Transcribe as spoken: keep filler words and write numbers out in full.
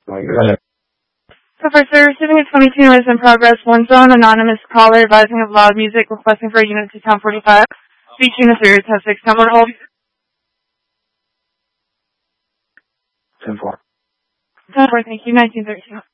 Hello. So for service sitting at twenty-two is in progress. One zone, anonymous caller advising of loud music, requesting for a unit to town forty-five, featuring the series test six. Number hold. ten four. ten four, thank you. nineteen thirteen.